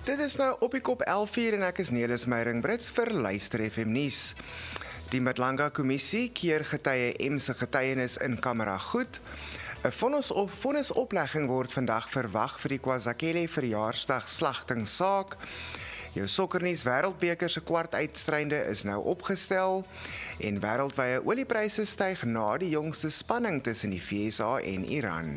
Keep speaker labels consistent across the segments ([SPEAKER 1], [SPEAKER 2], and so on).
[SPEAKER 1] Dit is nou op die kop 11:00 en ek is Nelis Meyring-Brits vir Luister FM nuus. Die Madlanga Kommissie keer getuie M se getuienis in kamera goed. 'n Vonnisoplegging word vandag verwag vir die KwaZakele verjaarsdag slagtingsaak. Jou sokkernuus wêreldbeker se kwartuitstrynde is nou opgestel en wêreldwye oliepryse styg na die jongste spanning tussen die VSA en Iran.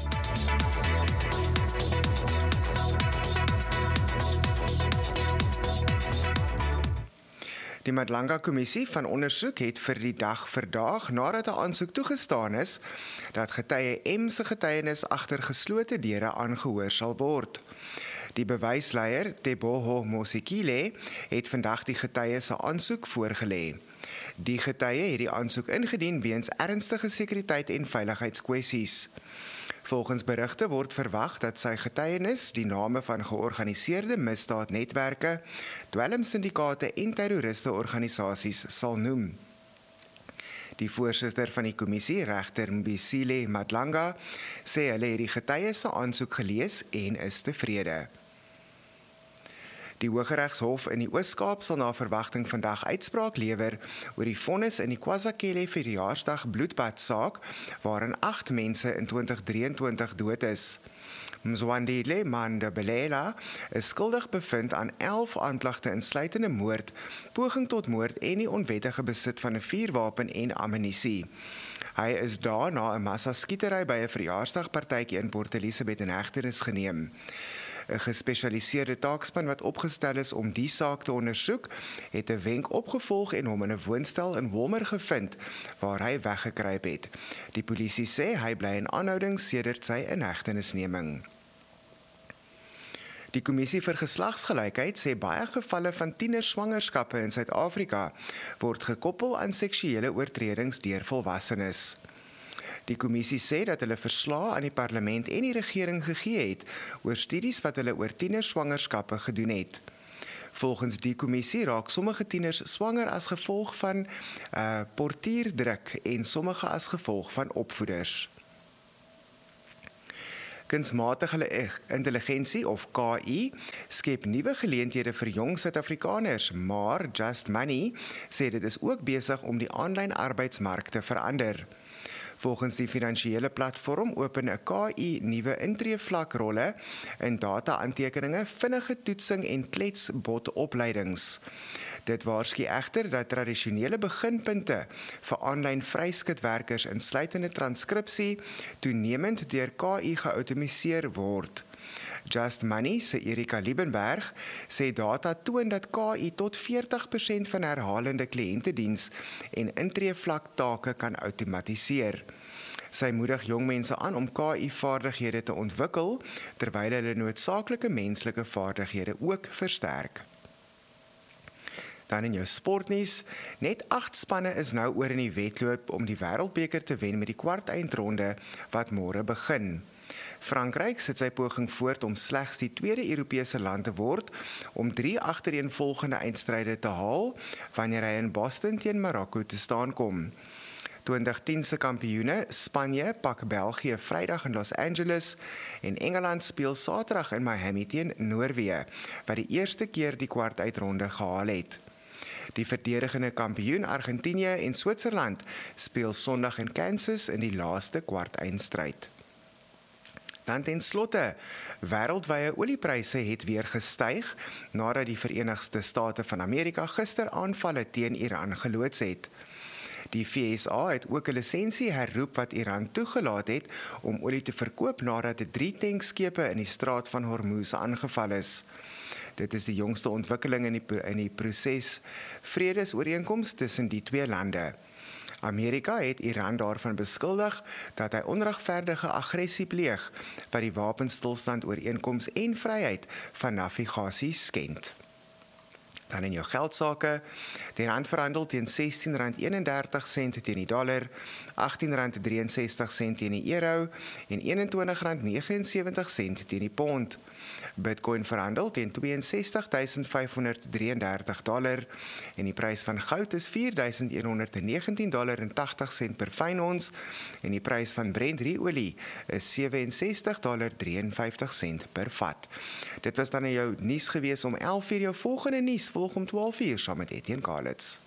[SPEAKER 1] Die Madlanga Kommissie van ondersoek het vir die dag verdaag nadat 'n aansoek toegestaan is dat getuie M se getuienis agter geslote deure aangehoor sal word. Die bewysleier, Teboho Mosekile, het vandag die getuie se aansoek voorgelê. Die getuie het die aansoek ingedien weens ernstige sekuriteit en veiligheidskwessies. Volgens berigte word verwag dat sy getuienis die name van georganiseerde misdaadnetwerke, dwelmsyndikaate en terroristeorganisasies sal noem. Die voorsitter van die kommissie, regter Mbisile Madlanga, sê hulle het die getuie se aansoek gelees en is tevrede. Die Hooggeregshof in die Oos-Kaap sal na verwagting vandag uitspraak lewer oor die vonnis in die KwaZakele verjaarsdag bloedbadsaak waarin 8 mense in 2023 dood is. Mzwandile Mandabelela is skuldig bevind aan 11 aanklagte insluitende moord, poging tot moord en die onwettige besit van 'n vuurwapen en ammunisie. Hy is daarna 'n massaskietery by 'n verjaarsdagpartytjie in Port Elizabeth in hegtenis geneem. 'n Gespesialiseerde taakspan wat opgestel is om die saak te ondersoek, het 'n wenk opgevolg en hom in 'n woonstel in Wolmer gevind, waar hy weggekruip het. Die polisie sê hy bly in aanhouding sedert sy inhegtenisneming. Die Kommissie vir Geslagsgelykheid sê baie gevalle van tienerswangerskappe in Suid-Afrika word gekoppel aan seksuele oortredings deur volwassenes. Die kommissie sê dat hulle verslae aan die parlement en die regering gegee het oor studies wat hulle oor tienerswangerskappe gedoen het. Volgens die kommissie raak sommige tieners swanger as gevolg van portierdruk en sommige as gevolg van opvoeders. Kunsmatige intelligensie of KI skep nuwe geleenthede vir jong Suid-Afrikaners, maar Just Money sê dit is ook besig om die aanlyn arbeidsmark te verander. Volgens die finansiële platform open 'n KI nuwe intreevlakrolle in data-aantekeninge, vinnige toetsing en kletsbotopleidings. Dit waarsku egter dat tradisionele beginpunte vir aanlyn vryskutwerkers insluitende transkripsie toenemend deur KI geautomatiseer word. Just Money se Erika Liebenberg sê data toon dat KI tot 40% van herhalende kliëntediens en intreevlaktake kan outomatiseer. Sy moedig jong mense aan om KI-vaardighede te ontwikkel, terwyl hulle noodsaaklike menslike vaardighede ook versterk. Dan in jou sportnuus, net 8 spanne is nou oor in die wedloop om die wêreldbeker te wen met die kwartfinale wat môre begin. Frankryk sit sy poging voort om slegs die tweede Europese land te word om 3 agtereenvolgende eindstryde te haal wanneer hy in Boston teen Marokko te staan kom. 2010 se kampioene Spanje pak België Vrydag in Los Angeles en Engeland speel Saterdag in Miami teen Noorwe, wat die eerste keer die kwartuitronde gehaal het. Die verdedigende kampioen Argentinië en Switserland speel Sondag in Kansas in die laaste kwartfinalestryd. Dan ten slotte, wêreldwye oliepryse het weer gestyg nadat die Verenigde State van Amerika gister aanvalle teen Iran geloods het. Die VSA het ook 'n lisensie herroep wat Iran toegelaat het om olie te verkoop nadat 3 tankskepe in die straat van Hormuz aangeval is. Dit is die jongste ontwikkeling in die proses vredesooreenkoms tussen die twee lande. Amerika het Iran daarvan beskuldig dat hy onregverdige aggressie pleeg wat die wapenstilstand ooreenkoms en vryheid van navigasie skend. Dan in jou geldsaake, die rand verhandel teen R16.31 teen die dollar, R18.63 teen die euro en R21.79 teen die pond. Bitcoin verhandel teen $62,533 en die prys van goud is $4,119.80 per fyn ons en die prys van Brent olie is $67.53 per vat. Dit was dan jou nuus gewees om 11:00. Jou volgende nuus volg om 12:00 saam met Etienne Kalitz.